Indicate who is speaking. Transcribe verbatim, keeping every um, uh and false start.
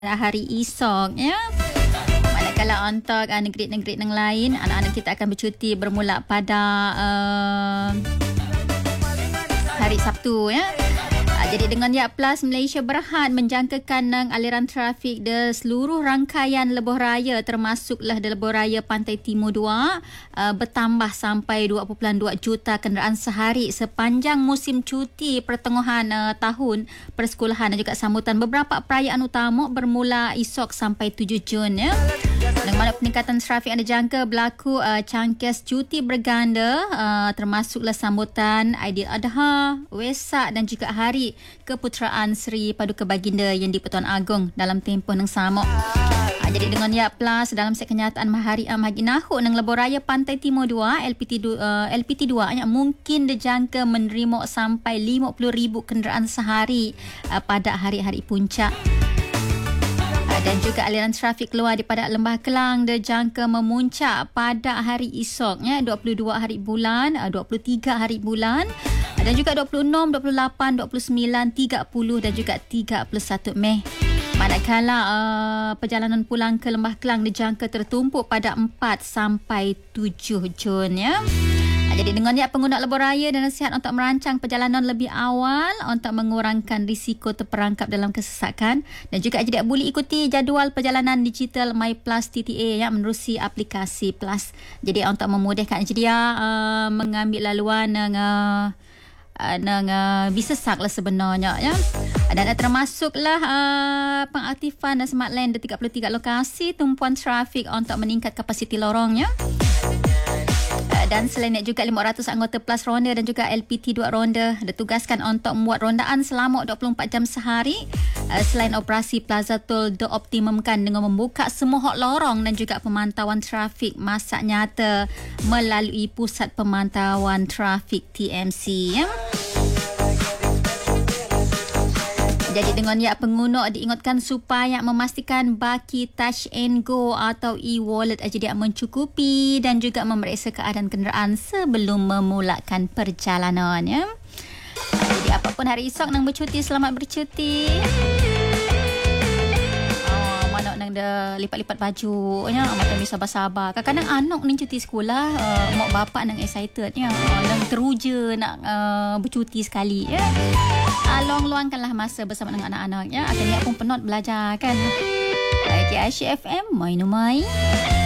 Speaker 1: hari esok ya. Manakala untuk uh, negeri-negeri yang lain, anak-anak kita akan bercuti bermula pada uh, hari Sabtu ya. Uh, jadi dengan Yak Plus, Malaysia berhad menjangkakan ng aliran trafik di seluruh rangkaian lebuh raya termasuklah di lebuh raya Pantai Timur dua uh, bertambah sampai dua perpuluhan dua juta kenderaan sehari sepanjang musim cuti pertengahan uh, tahun persekolahan dan juga sambutan beberapa perayaan utama bermula esok sampai tujuh Jun ya. Dengan mana peningkatan trafik yang dijangka berlaku uh, cangkes cuti berganda uh, termasuklah sambutan Aidiladha, Wesak dan juga Hari Keputeraan Seri Paduka Baginda yang di-Pertuan Agong dalam tempoh yang sama. Uh, jadi dengan Yak Plus dalam set kenyataan Mahari Mahagi Nahuk ng Lebuh Raya Pantai Timur dua L P T dua, uh, L P T dua yang mungkin dijangka menerima sampai lima puluh ribu kenderaan sehari uh, pada hari-hari puncak. Dan juga aliran trafik keluar daripada Lembah Kelang dijangka memuncak pada hari esok ya, dua puluh dua hari bulan, dua puluh tiga hari bulan dan juga dua puluh enam, dua puluh lapan, dua puluh sembilan, tiga puluh dan juga tiga puluh satu Mei. Manakala uh, perjalanan pulang ke Lembah Kelang dijangka tertumpuk pada empat sampai tujuh Jun ya. Jadi dengan niat pengguna lebuh raya dan nasihat untuk merancang perjalanan lebih awal untuk mengurangkan risiko terperangkap dalam kesesakan dan juga jadi boleh ikuti jadual perjalanan digital My Plus T T A yang menerusi aplikasi Plus. Jadi untuk memudahkan dia uh, mengambil laluan yang uh, nang uh, bisa sak lah sebenarnya ya. Dan termasuklah uh, pengaktifan Smart Lane di tiga puluh tiga lokasi tumpuan trafik untuk meningkat kapasiti lorongnya. Dan selain itu juga lima ratus anggota Plus Ronda dan juga L P T dua Ronda ditugaskan untuk membuat rondaan selama dua puluh empat jam sehari. Selain operasi Plaza Tol dioptimumkan dengan membuka semua hak lorong dan juga pemantauan trafik masa nyata melalui Pusat Pemantauan Trafik T M C ya. Jadi dengan ya pengguna diingatkan supaya memastikan baki touch and go atau e-wallet jadi mencukupi dan juga memeriksa keadaan kenderaan sebelum memulakan perjalanan ya. Jadi apapun hari esok nang bercuti, selamat bercuti. Oh, mana nang dah lipat-lipat baju nya, macam ni sabar-sabar. Kadang-kadang anak ni cuti sekolah, uh, mak bapak nang excited nya, uh, nang teruja nak uh, bercuti sekali ya. Luang-luangkanlah masa bersama dengan anak-anak ya. Akhirnya pun penat belajar kan. Okay, Aisyah F M, main-main.